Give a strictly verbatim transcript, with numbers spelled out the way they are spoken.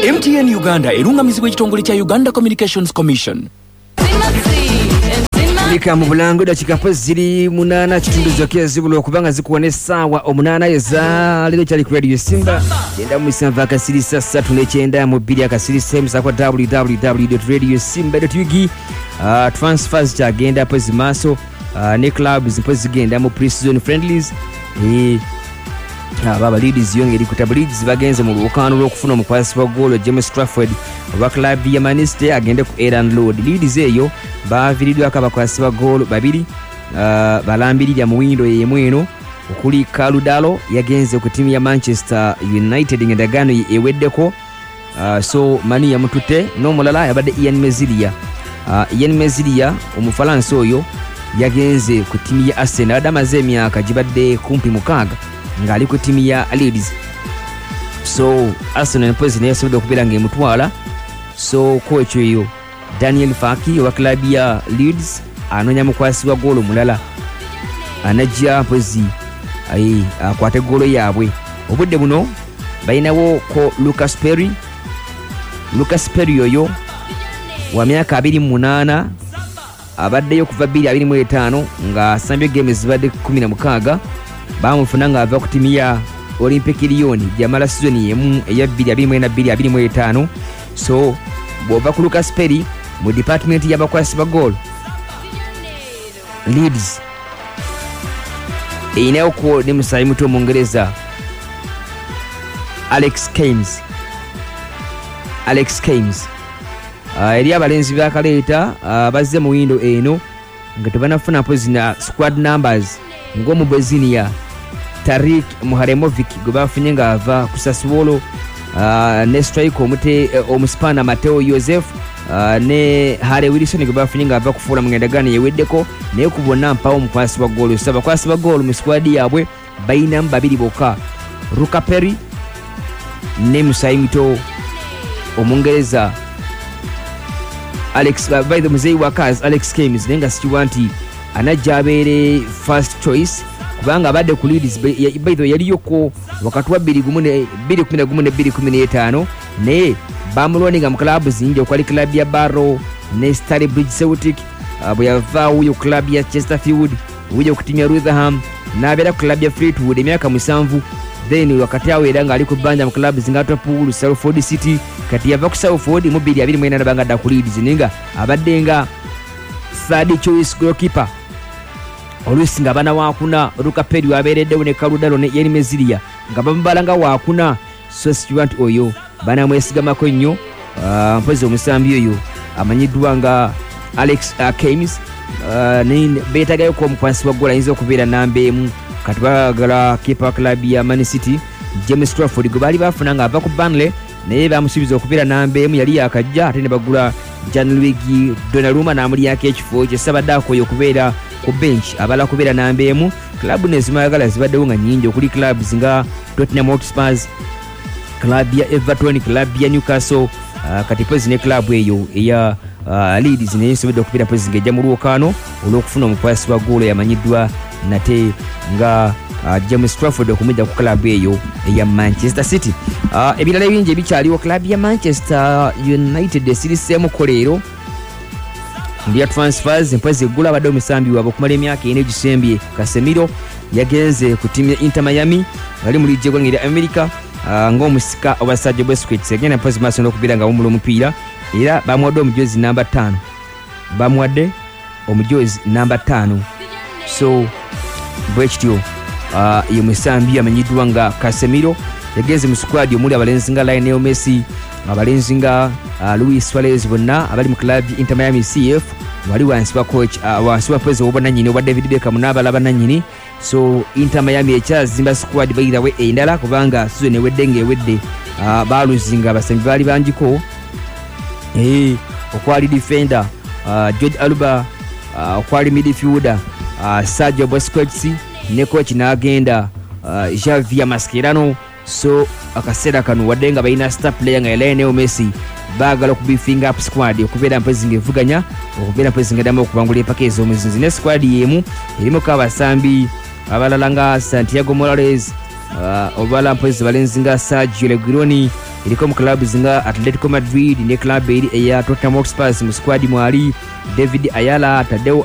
M T N Uganda erungamizibwa ekitongole kya Uganda Communications Commission. Lika mu Bulango dakika ziri munana kitundu zokya zibulwa kubanga zikuwane sawa omunana eza lero kyali ku Radio Simba genda mu Simba akasiri sasa tunekyenda mu bili akasiri semsa kwa w w w dot radio simba dot u g. uh, transfers kyagenda pozi maso uh, ne clubs pozi genda mu pre-season friendlies e uh, baba leads yongeri ku tableads bagenze mu bukano lokufuna omukwasi wa goal James Trafford wa club ya Manchester agende ku Aaron Road. Leads eyo baviridwa akabakwasi ba goal babiri uh, balambirira mu window yemweno okuli Kaludalo yagenze ku timu ya Manchester United ngedagano eweddeko. Uh, so mani ya mutute no mulala yabade Ian Mezilia. Uh, Ian Mezilia omufalansa oyo yagenze ku timu ya Arsenal adamaze emyaka gibadde kumpi mukaga ngali ku timu ya Leeds. So Arsenal pozi ne yasobola okubera ng'emutwala. So coach oyo Daniel Faki wa club ya Leeds anonya mukwasi wa golo mulala anajja pozi ai akwate golo yabwe. Obudde buno bayinawo ko Lucas Perry. Lucas Perry oyo wa myaka abiri mu munana abaddeyo kuva bbiri mu etaano nga Sambio Games zibadde kumi na mukaaga bamufuna nga ava ku timu ya Olympic Lyon jamala season yemu eya bbiri mu etaano. So bova ku Lucas Perry mu department y'abakwasi ba goal Leeds inayo ko ne musayi muto Mungereza Alex Keynes. Alex Keynes uh, eri abalenzi bakaleta uh, bazze mu window eno nga tebanafuna pozina squad numbers ngomu Bezinia Tarik Muharemovic gwe bafunye nga ava ku Sassuolo uh, ne strike omute uh, omuspana Mateo Joseph uh, ne Harry Wilson gwe bafunye nga ava kufuula mu ngendagano yeweddeko naye kubona mpawo mukwasi wa goal. So abakwasi ba goal mu squad yabwe bayina babiri boka Ruka Perry ne musayi mito Omungereza Alex uh, by the muzei wakazi Alex Keynes nenga sikiwanti anajabere first choice kubanga abadde ku Leeds by the yaliyo ko wakati wa bbiri kumi na gumu ne bbiri kumi n'etaano ne bamulwaninga mu club zinje okwali club ya Barrow ne Stalybridge Celtic uh, bwe yava uyo club ya Chesterfield uyo kutimya Rotherham n'abeera ku club ya Fleetwood emyaka musanvu. Then wakati awo era nga ali ku banja mu club zinga Liverpool, Salford City kati yava ku Salford mu bbiri abiri mu ena banga da ku Leeds ninga abadde nga third choice goalkeeper olusi nga bana wakuna Ruka Perry wabereddewo ne Kaludalo ne Ian Mezilia nga bamubalanga wakuna. So Stuart oyo bana mwesigamako nnyo uh, mpozi omusambi oyo amanyiddwa nga Alex uh, Keynes uh, ne beetagayo ko omukwasi wa goal ayinza okubeera namba emu kati bagala keeper club ya Man City James Trafford gwe bali bafuna nga ava ku Burnley naye bamusubiza okubeera namba emu yali yakajja ate ne bagula Gianluigi Donnarumma n'amuliyako ekifo kye Sabadako oyo okubeera ku bench abala kubeera namba emu. Club nezimagala zibaddewo nga nnyingi okuli clubs nga Tottenham Hotspur, club ya Everton, club ya Newcastle uh, kati pozi ne club eyo eya uh, Leeds naye esobodde okubeera pozi ng'ejja mu lwokaano olw'okufuna omukwasi wa goolo yamanyiddwa nate nga uh, James Trafford okumujja ku club eyo eya Manchester City. Uh, ebirala ebingi ebikyaliwo club ya Manchester United esiriseemu kolero ndiya transfers empozi eggula abadde omusambi waabwe okumala emyaka ena egisembye. Casemiro yagenze ku timu ya Inter Miami ali mu lijje gw'engeri America uh, ng'omusika oba Sergio Busquets agenda empozi maaso n'okubeera nga wumula omupiira era bamuwadde omujozi namba ttaano bamuwadde omujozi namba ttaano. So bwekityo uh, ye musambi amanyiddwa nga Casemiro yagenze mu squad omuli abalenzi nga Lionel Messi, abalenzi nga uh, Luis Suarez bonna abali mu club Inter Miami C F wali wansi wa coach uh, wansi wa president w'obwannannyini obwa David Beckham n'abala bannannyini. So Inter Miami ekyazimba squad bayirawe endala kubanga season ewedde ng'ewedde uh, baaluzinga abasambi baali bangiko eh, okwali defender uh, George Alba uh, okwali midfielder uh, Sergio Busquets ne coach n'agenda uh, Javier Mascherano. So akaseera kano wadde nga balina star player nga Lionel Messi baagala okubifinga up squad okubeera mpozi ng'evuganya okubeera mpozi ng'eddamu okubangula empaka ez'omuzinzi ne squad yemu erimu ko abasambi abalala nga Santiago Morales uh, obala mpozi balenzi nga Sergio Reguiloni eriko mu clubs nga Atletico Madrid ne club eri eya Tottenham Hotspur mu squad mwali David Ayala, Tadeu